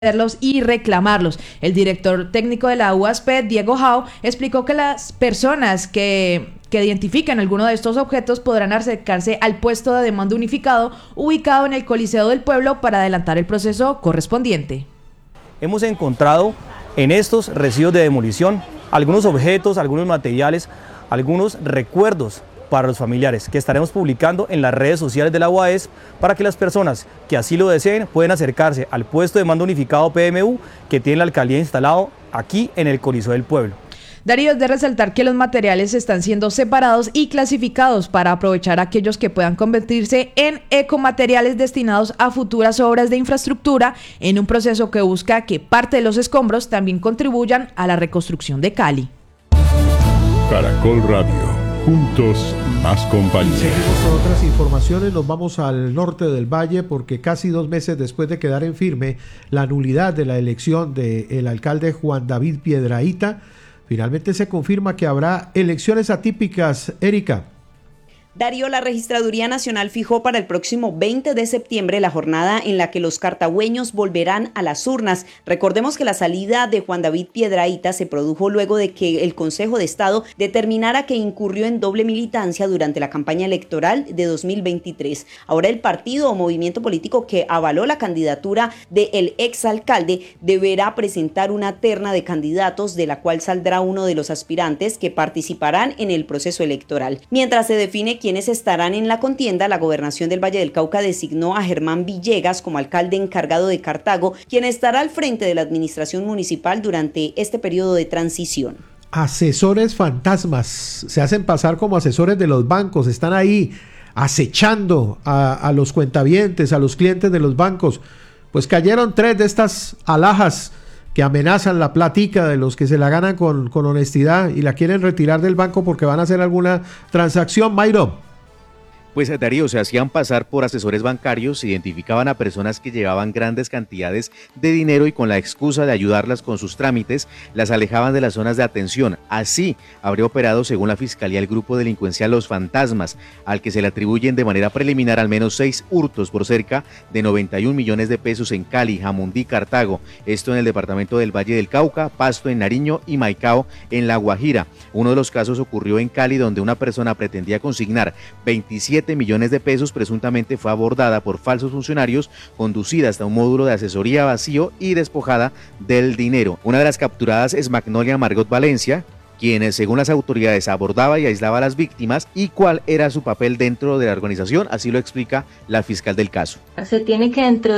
y reclamarlos. El director técnico de la UASP, Diego Jao, explicó que las personas que identifiquen alguno de estos objetos podrán acercarse al puesto de demanda unificado ubicado en el Coliseo del Pueblo para adelantar el proceso correspondiente. Hemos encontrado en estos residuos de demolición algunos objetos, algunos materiales, algunos recuerdos para los familiares que estaremos publicando en las redes sociales de la UAS para que las personas que así lo deseen puedan acercarse al puesto de mando unificado PMU que tiene la alcaldía instalado aquí en el Coliseo del Pueblo. Darío, es de resaltar que los materiales están siendo separados y clasificados para aprovechar aquellos que puedan convertirse en ecomateriales destinados a futuras obras de infraestructura en un proceso que busca que parte de los escombros también contribuyan a la reconstrucción de Cali. Caracol Radio. Juntos, más compañía. Seguimos con otras informaciones, nos vamos al norte del Valle porque casi 2 meses después de quedar en firme la nulidad de la elección del alcalde Juan David Piedrahita, finalmente se confirma que habrá elecciones atípicas. Erika. Darío, la Registraduría Nacional fijó para el próximo 20 de septiembre la jornada en la que los cartagüeños volverán a las urnas. Recordemos que la salida de Juan David Piedrahita se produjo luego de que el Consejo de Estado determinara que incurrió en doble militancia durante la campaña electoral de 2023. Ahora el partido o movimiento político que avaló la candidatura del exalcalde deberá presentar una terna de candidatos de la cual saldrá uno de los aspirantes que participarán en el proceso electoral. Mientras se define quienes estarán en la contienda, la Gobernación del Valle del Cauca designó a Germán Villegas como alcalde encargado de Cartago, quien estará al frente de la administración municipal durante este periodo de transición. Asesores fantasmas, se hacen pasar como asesores de los bancos, están ahí acechando a los cuentavientes, a los clientes de los bancos. Pues cayeron 3 de estas alhajas que amenazan la platica de los que se la ganan con honestidad y la quieren retirar del banco porque van a hacer alguna transacción. Mayro. Pues Darío, se hacían pasar por asesores bancarios, identificaban a personas que llevaban grandes cantidades de dinero y con la excusa de ayudarlas con sus trámites, las alejaban de las zonas de atención. Así habría operado, según la Fiscalía, el grupo delincuencial Los Fantasmas, al que se le atribuyen de manera preliminar al menos 6 hurtos por cerca de 91 millones de pesos en Cali, Jamundí, Cartago, esto en el departamento del Valle del Cauca, Pasto en Nariño y Maicao en La Guajira. Uno de los casos ocurrió en Cali, donde una persona pretendía consignar 27 millones de pesos, presuntamente fue abordada por falsos funcionarios, conducida hasta un módulo de asesoría vacío y despojada del dinero. Una de las capturadas es Magnolia Margot Valencia, quien, según las autoridades, abordaba y aislaba a las víctimas, y cuál era su papel dentro de la organización, así lo explica la fiscal del caso. Se tiene que dentro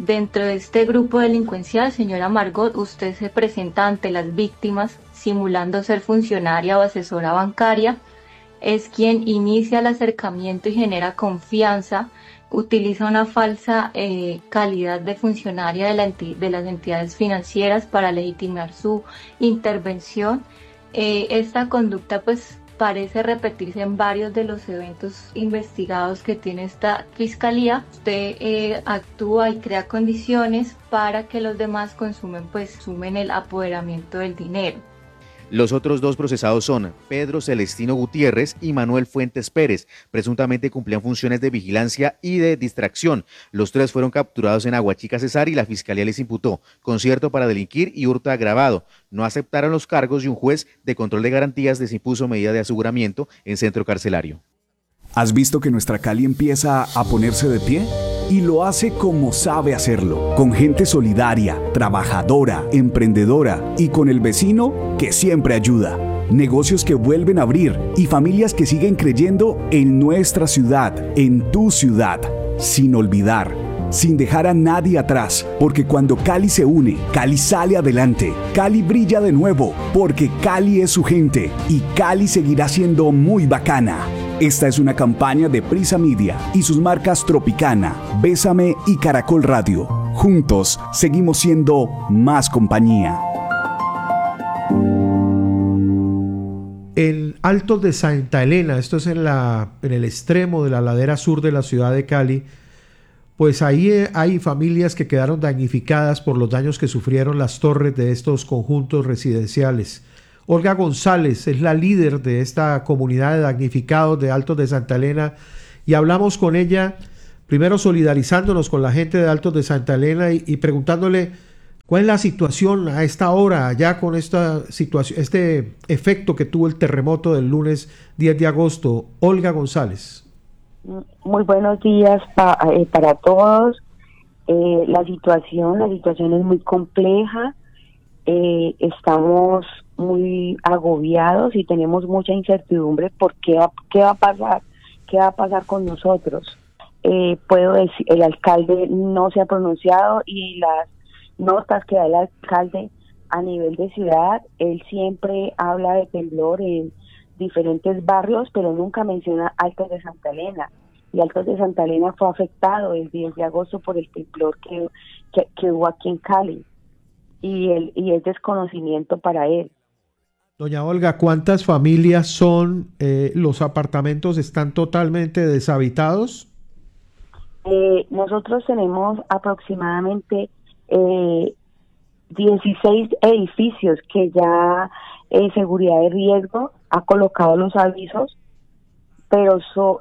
de este grupo delincuencial, señora Margot, usted se presenta ante las víctimas simulando ser funcionaria o asesora bancaria, es quien inicia el acercamiento y genera confianza, utiliza una falsa calidad de funcionaria de las entidades financieras para legitimar su intervención. Esta conducta pues parece repetirse en varios de los eventos investigados que tiene esta fiscalía. Usted actúa y crea condiciones para que los demás sumen el apoderamiento del dinero. Los otros 2 procesados son Pedro Celestino Gutiérrez y Manuel Fuentes Pérez. Presuntamente cumplían funciones de vigilancia y de distracción. Los 3 fueron capturados en Aguachica, Cesar, y la fiscalía les imputó concierto para delinquir y hurto agravado. No aceptaron los cargos y un juez de control de garantías les impuso medida de aseguramiento en centro carcelario. ¿Has visto que nuestra Cali empieza a ponerse de pie? Y lo hace como sabe hacerlo, con gente solidaria, trabajadora, emprendedora y con el vecino que siempre ayuda. Negocios que vuelven a abrir y familias que siguen creyendo en nuestra ciudad, en tu ciudad, sin olvidar, sin dejar a nadie atrás, porque cuando Cali se une, Cali sale adelante, Cali brilla de nuevo, porque Cali es su gente y Cali seguirá siendo muy bacana. Esta es una campaña de Prisa Media y sus marcas Tropicana, Bésame y Caracol Radio. Juntos seguimos siendo más compañía. En Altos de Santa Elena, esto es en el extremo de la ladera sur de la ciudad de Cali, pues ahí hay familias que quedaron damnificadas por los daños que sufrieron las torres de estos conjuntos residenciales. Olga González es la líder de esta comunidad de damnificados de Altos de Santa Elena y hablamos con ella, primero solidarizándonos con la gente de Altos de Santa Elena y preguntándole ¿Cuál es la situación a esta hora allá con esta situación, este efecto que tuvo el terremoto del lunes 10 de agosto? Olga González. Muy buenos días para todos. La situación es muy compleja. Estamos muy agobiados y tenemos mucha incertidumbre por qué va a pasar con nosotros. Puedo decir, el alcalde no se ha pronunciado y las notas que da el alcalde a nivel de ciudad, él siempre habla de temblor en diferentes barrios, pero nunca menciona Altos de Santa Elena. Y Altos de Santa Elena fue afectado el 10 de agosto por el temblor que hubo aquí en Cali. Y es desconocimiento para él. Doña Olga, ¿cuántas familias son? ¿Los apartamentos están totalmente deshabitados? Nosotros tenemos aproximadamente 16 edificios que ya Seguridad de Riesgo ha colocado los avisos, pero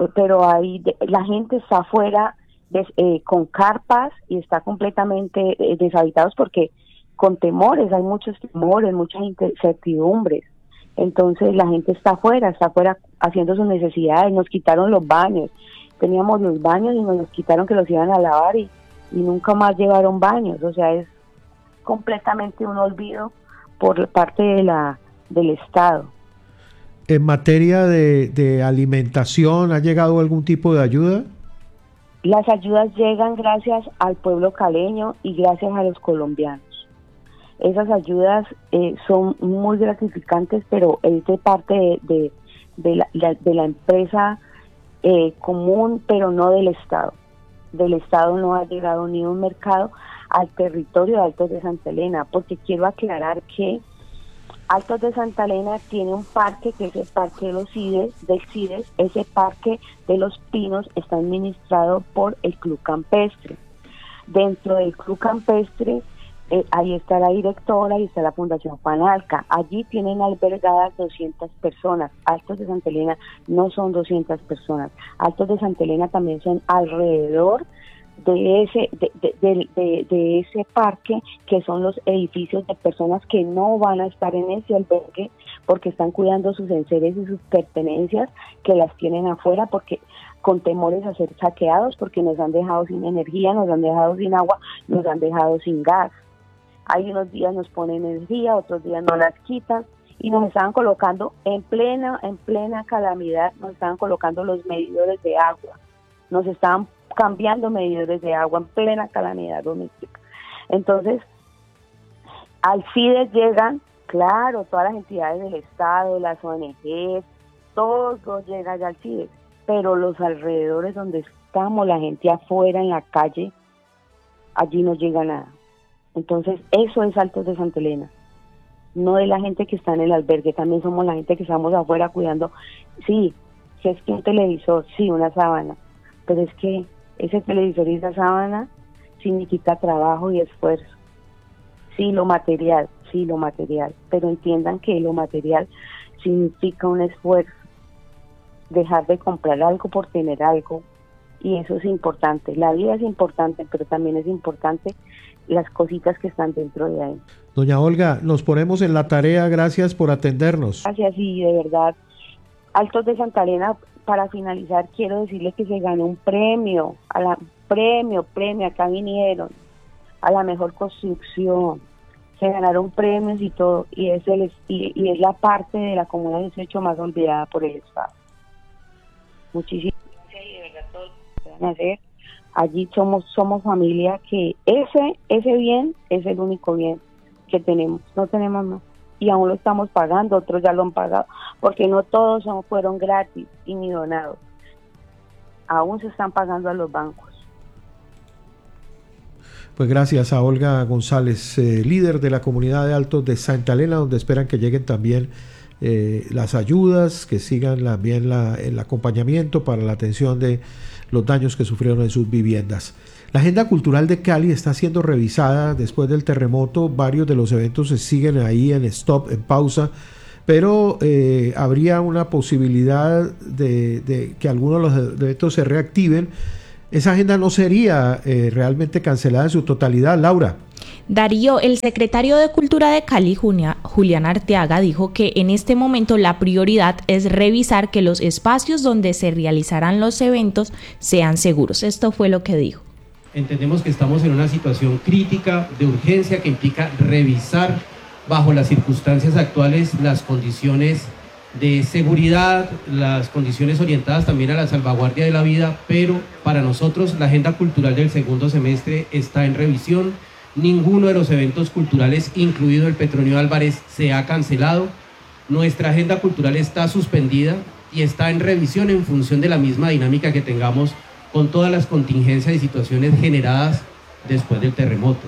la gente está afuera con carpas y está completamente deshabitados porque con temores, hay muchos temores, muchas incertidumbres. Entonces la gente está afuera haciendo sus necesidades. Nos quitaron los baños, teníamos los baños y nos los quitaron, que los iban a lavar y nunca más llevaron baños. O sea, es completamente un olvido por parte del Estado. En materia de alimentación, ¿ha llegado algún tipo de ayuda? Las ayudas llegan gracias al pueblo caleño y gracias a los colombianos. Esas ayudas son muy gratificantes, pero es de parte de la empresa común, pero no del Estado. Del Estado no ha llegado ni un mercado al territorio de Altos de Santa Elena, porque quiero aclarar que Altos de Santa Elena tiene un parque, que es el Parque de los CIDES. Ese Parque de los Pinos está administrado por el Club Campestre. Dentro del Club Campestre, ahí está la directora y está la Fundación Panalca. Allí tienen albergadas 200 personas. Altos de Santa Elena no son 200 personas. Altos de Santa Elena también son alrededor de ese parque, que son los edificios de personas que no van a estar en ese albergue porque están cuidando sus enseres y sus pertenencias, que las tienen afuera porque con temores a ser saqueados, porque nos han dejado sin energía, nos han dejado sin agua, nos han dejado sin gas. Hay unos días nos ponen energía, otros días nos las quitan, y nos estaban colocando en plena calamidad, nos estaban colocando los medidores de agua, nos estaban cambiando medidores de agua en plena calamidad doméstica. Entonces, al CIDES llegan, claro, todas las entidades del Estado, las ONGs, todos llegan ya al CIDES, pero los alrededores donde estamos, la gente afuera en la calle, allí no llega nada. Entonces, eso es Altos de Santa Elena, no de la gente que está en el albergue, también somos la gente que estamos afuera cuidando. Sí, si es que un televisor, sí, una sábana, pero es que ese televisor y esa sábana significa trabajo y esfuerzo. Sí, lo material, pero entiendan que lo material significa un esfuerzo, dejar de comprar algo por tener algo, y eso es importante. La vida es importante, pero también es importante las cositas que están dentro de ahí. Doña Olga, nos ponemos en la tarea, gracias por atendernos. Gracias, y de verdad, Altos de Santa Elena, para finalizar, quiero decirle que se ganó un premio, acá vinieron, a la mejor construcción, se ganaron premios y todo, y es la parte de la Comuna 18 más olvidada por el Estado. Muchísimas gracias, y de verdad todo lo que puedan hacer. Allí somos familia, que ese bien es el único bien que tenemos, no tenemos más. Y aún lo estamos pagando, otros ya lo han pagado, porque no todos fueron gratis y ni donados. Aún se están pagando a los bancos. Pues gracias a Olga González, líder de la comunidad de Altos de Santa Elena, donde esperan que lleguen también las ayudas, que sigan también el acompañamiento para la atención de los daños que sufrieron en sus viviendas. La agenda cultural de Cali está siendo revisada después del terremoto. Varios de los eventos se siguen ahí en stop, en pausa, pero habría una posibilidad de que algunos de los eventos se reactiven. Esa agenda no sería realmente cancelada en su totalidad, Laura. Darío, el secretario de Cultura de Cali, Julián Arteaga, dijo que en este momento la prioridad es revisar que los espacios donde se realizarán los eventos sean seguros. Esto fue lo que dijo. Entendemos que estamos en una situación crítica de urgencia que implica revisar bajo las circunstancias actuales las condiciones de seguridad, las condiciones orientadas también a la salvaguardia de la vida, pero para nosotros la agenda cultural del segundo semestre está en revisión. Ninguno de los eventos culturales, incluido el Petronio Álvarez, se ha cancelado. Nuestra agenda cultural está suspendida y está en revisión en función de la misma dinámica que tengamos con todas las contingencias y situaciones generadas después del terremoto.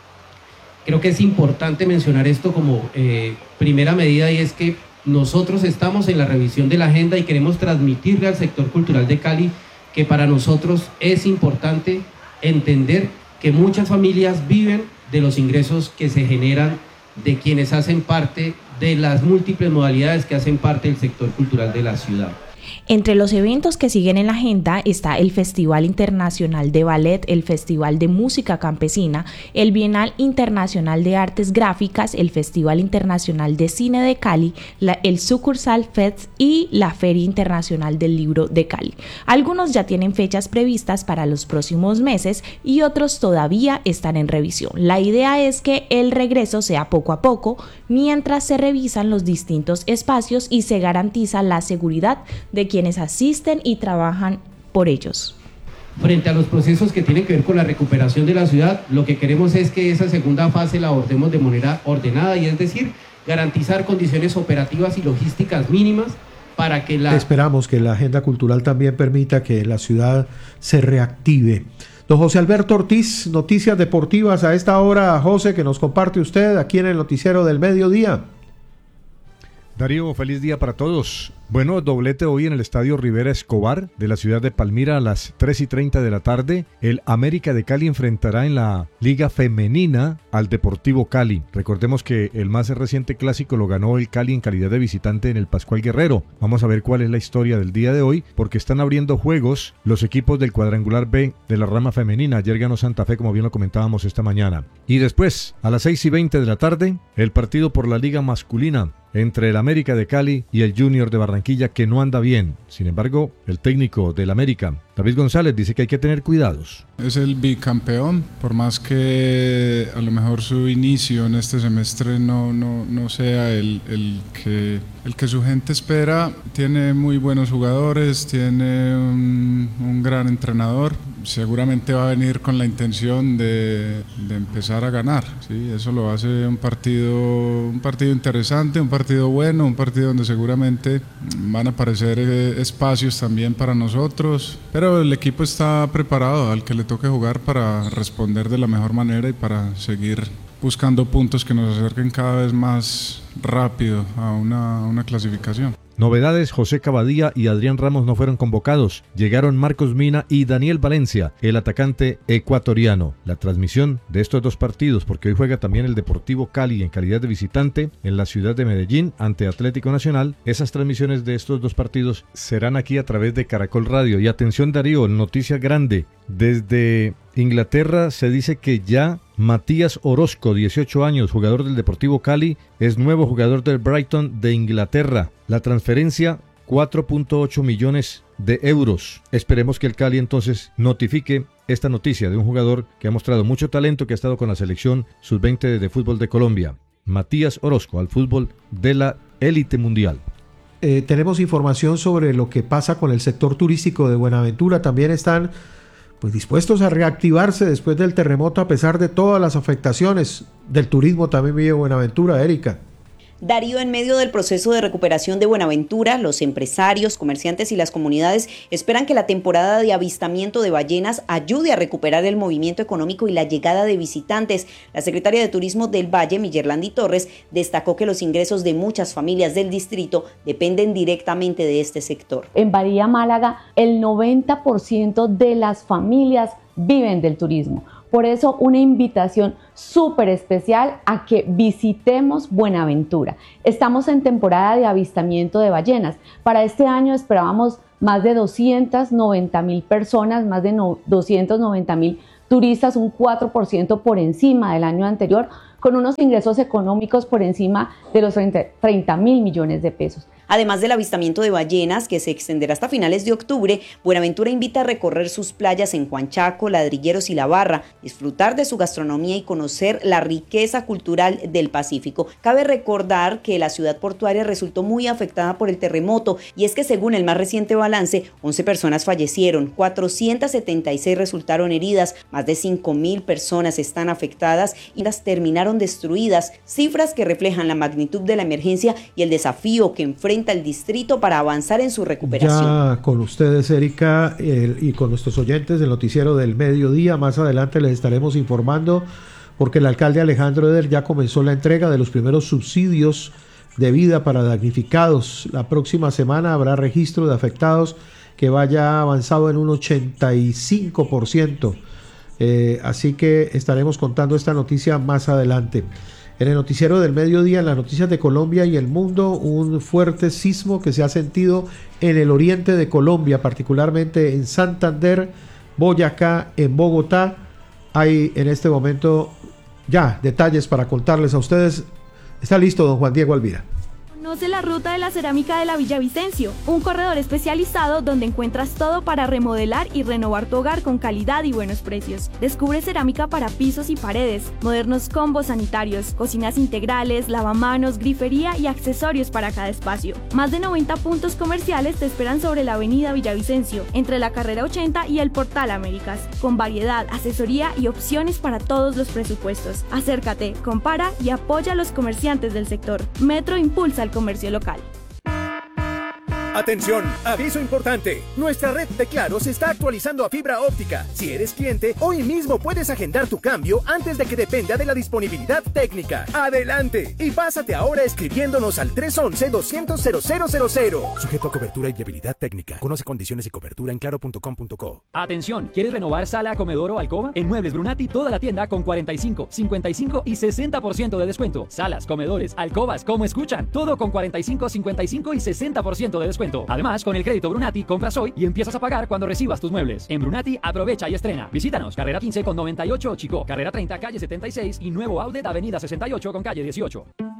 Creo que es importante mencionar esto como primera medida, y es que nosotros estamos en la revisión de la agenda y queremos transmitirle al sector cultural de Cali que para nosotros es importante entender que muchas familias viven de los ingresos que se generan de quienes hacen parte de las múltiples modalidades que hacen parte del sector cultural de la ciudad. Entre los eventos que siguen en la agenda está el Festival Internacional de Ballet, el Festival de Música Campesina, el Bienal Internacional de Artes Gráficas, el Festival Internacional de Cine de Cali, el Sucursal Fest y la Feria Internacional del Libro de Cali. Algunos ya tienen fechas previstas para los próximos meses y otros todavía están en revisión. La idea es que el regreso sea poco a poco, mientras se revisan los distintos espacios y se garantiza la seguridad de quienes asisten y trabajan por ellos. Frente a los procesos que tienen que ver con la recuperación de la ciudad, lo que queremos es que esa segunda fase la abordemos de manera ordenada, y es decir, garantizar condiciones operativas y logísticas mínimas para que Esperamos que la agenda cultural también permita que la ciudad se reactive. Don José Alberto Ortiz, noticias deportivas a esta hora, José, que nos comparte usted aquí en el Noticiero del Mediodía. Darío, feliz día para todos. Bueno, doblete hoy en el Estadio Rivera Escobar de la ciudad de Palmira a las 3:30 de la tarde. El América de Cali enfrentará en la Liga Femenina al Deportivo Cali. Recordemos que el más reciente clásico lo ganó el Cali en calidad de visitante en el Pascual Guerrero. Vamos a ver cuál es la historia del día de hoy, porque están abriendo juegos los equipos del cuadrangular B de la rama femenina. Ayer ganó Santa Fe, como bien lo comentábamos esta mañana. Y después, a las 6:20 de la tarde, el partido por la Liga Masculina entre el América de Cali y el Junior de Barranquilla, que no anda bien. Sin embargo, el técnico del América, David González, dice que hay que tener cuidados. Es el bicampeón, por más que a lo mejor su inicio en este semestre no sea el que su gente espera. Tiene muy buenos jugadores, tiene un gran entrenador. Seguramente va a venir con la intención de empezar a ganar, ¿sí? Eso lo hace un partido interesante, un partido bueno, un partido donde seguramente van a aparecer espacios también para nosotros, pero el equipo está preparado al que le toque jugar para responder de la mejor manera y para seguir buscando puntos que nos acerquen cada vez más rápido a una clasificación. Novedades: José Cavadía y Adrián Ramos no fueron convocados. Llegaron Marcos Mina y Daniel Valencia, el atacante ecuatoriano. La transmisión de estos dos partidos, porque hoy juega también el Deportivo Cali en calidad de visitante en la ciudad de Medellín ante Atlético Nacional. Esas transmisiones de estos dos partidos serán aquí a través de Caracol Radio. Y atención, Darío, noticia grande. Desde Inglaterra se dice que ya Matías Orozco, 18 años, jugador del Deportivo Cali, es nuevo jugador del Brighton de Inglaterra. La transferencia, 4.8 millones de euros. Esperemos que el Cali entonces notifique esta noticia de un jugador que ha mostrado mucho talento, que ha estado con la selección sub-20 de fútbol de Colombia. Matías Orozco al fútbol de la élite mundial. Tenemos información sobre lo que pasa con el sector turístico de Buenaventura. También están dispuestos a reactivarse después del terremoto a pesar de todas las afectaciones del turismo. También vive Buenaventura, Erika. Darío, en medio del proceso de recuperación de Buenaventura, los empresarios, comerciantes y las comunidades esperan que la temporada de avistamiento de ballenas ayude a recuperar el movimiento económico y la llegada de visitantes. La secretaria de Turismo del Valle, Miyerlandi Torres, destacó que los ingresos de muchas familias del distrito dependen directamente de este sector. En Bahía Málaga, el 90% de las familias viven del turismo. Por eso, una invitación súper especial a que visitemos Buenaventura. Estamos en temporada de avistamiento de ballenas. Para este año esperábamos más de 290.000 personas, más de 290.000 turistas un 4% por encima del año anterior, con unos ingresos económicos por encima de los 30 mil millones de pesos. Además del avistamiento de ballenas, que se extenderá hasta finales de octubre, Buenaventura invita a recorrer sus playas en Juan Chaco, Ladrilleros y La Barra, disfrutar de su gastronomía y conocer la riqueza cultural del Pacífico. Cabe recordar que la ciudad portuaria resultó muy afectada por el terremoto, y es que según el más reciente balance, 11 personas fallecieron, 476 resultaron heridas, más de 5.000 personas están afectadas y las terminaron destruidas, cifras que reflejan la magnitud de la emergencia y el desafío que enfrenta el distrito para avanzar en su recuperación. Ya con ustedes, Erika, y con nuestros oyentes del noticiero del mediodía, más adelante les estaremos informando, porque el alcalde Alejandro Eder ya comenzó la entrega de los primeros subsidios de vida para damnificados. La próxima semana habrá registro de afectados que vaya avanzado en un 85%. Así que estaremos contando esta noticia más adelante. En el noticiero del mediodía, en las noticias de Colombia y el mundo, un fuerte sismo que se ha sentido en el oriente de Colombia, particularmente en Santander, Boyacá, en Bogotá. Hay en este momento ya detalles para contarles a ustedes. Está listo don Juan Diego Alvira. Conoce la ruta de la cerámica de la Villavicencio, un corredor especializado donde encuentras todo para remodelar y renovar tu hogar con calidad y buenos precios. Descubre cerámica para pisos y paredes, modernos combos sanitarios, cocinas integrales, lavamanos, grifería y accesorios para cada espacio. Más de 90 puntos comerciales te esperan sobre la avenida Villavicencio, entre la carrera 80 y el Portal Américas, con variedad, asesoría y opciones para todos los presupuestos. Acércate, compara y apoya a los comerciantes del sector. Metro impulsa el comercio local. Atención, aviso importante. Nuestra red de Claro se está actualizando a fibra óptica. Si eres cliente, hoy mismo puedes agendar tu cambio antes de que dependa de la disponibilidad técnica. ¡Adelante! Y pásate ahora escribiéndonos al 311-200-0000. Sujeto a cobertura y viabilidad técnica. Conoce condiciones y cobertura en claro.com.co. Atención, ¿quieres renovar sala, comedor o alcoba? En Muebles Brunati toda la tienda con 45, 55 y 60% de descuento. Salas, comedores, alcobas, como escuchan. Todo con 45, 55 y 60% de descuento. Además, con el crédito Brunati compras hoy y empiezas a pagar cuando recibas tus muebles. En Brunati aprovecha y estrena. Visítanos, carrera 15 con 98 Chico, carrera 30 calle 76 y nuevo outlet avenida 68 con calle 18.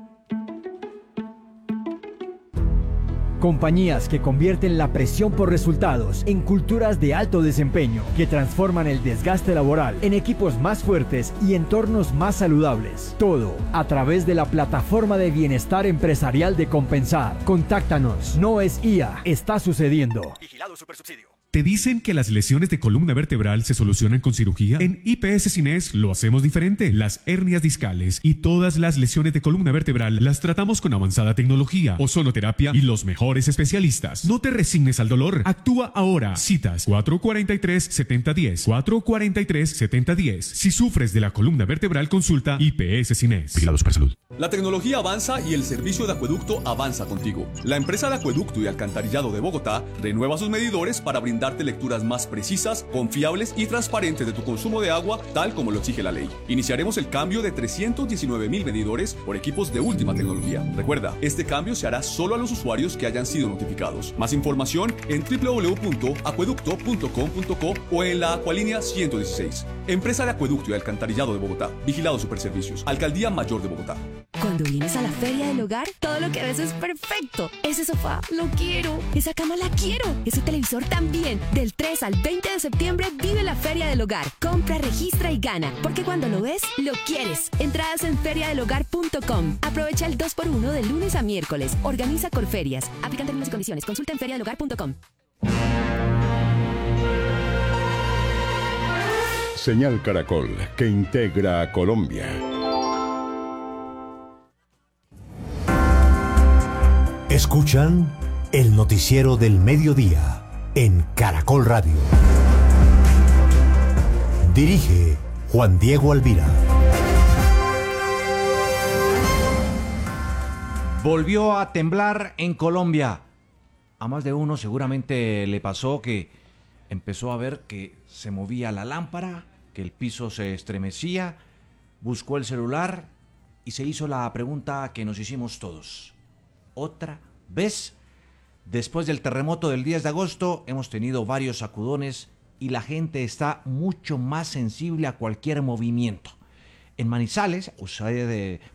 Compañías que convierten la presión por resultados en culturas de alto desempeño, que transforman el desgaste laboral en equipos más fuertes y entornos más saludables. Todo a través de la plataforma de bienestar empresarial de Compensar. Contáctanos. No es IA, está sucediendo. Vigilado Supersubsidio. ¿Te dicen que las lesiones de columna vertebral se solucionan con cirugía? En IPS Cines lo hacemos diferente. Las hernias discales y todas las lesiones de columna vertebral las tratamos con avanzada tecnología, ozonoterapia y los mejores especialistas. No te resignes al dolor. Actúa ahora. Citas 443-7010. 443-7010. Si sufres de la columna vertebral, consulta IPS Cines. Vigilados para salud. La tecnología avanza y el servicio de acueducto avanza contigo. La empresa de acueducto y alcantarillado de Bogotá renueva sus medidores para brindarte lecturas más precisas, confiables y transparentes de tu consumo de agua, tal como lo exige la ley. Iniciaremos el cambio de 319,000 medidores por equipos de última tecnología. Recuerda, este cambio se hará solo a los usuarios que hayan sido notificados. Más información en www.acueducto.com.co o en la Acualínea 116. Empresa de Acueducto y Alcantarillado de Bogotá. Vigilado Superservicios. Alcaldía Mayor de Bogotá. Cuando vienes a la Feria del Hogar, todo lo que ves es perfecto. Ese sofá, lo quiero. Esa cama, la quiero. Ese televisor también. Del 3 al 20 de septiembre vive la Feria del Hogar. Compra, registra y gana. Porque cuando lo ves, lo quieres. Entradas en feriadelhogar.com. Aprovecha el 2x1 de lunes a miércoles. Organiza Corferias. Aplican términos y condiciones. Consulta en feriadelhogar.com. Señal Caracol, que integra a Colombia. Escuchan el noticiero del mediodía en Caracol Radio. Dirige Juan Diego Alvira. Volvió a temblar en Colombia. A más de uno seguramente le pasó que empezó a ver que se movía la lámpara, que el piso se estremecía, buscó el celular y se hizo la pregunta que nos hicimos todos. ¿Otra vez? Después del terremoto del 10 de agosto hemos tenido varios sacudones y la gente está mucho más sensible a cualquier movimiento. En Manizales, usted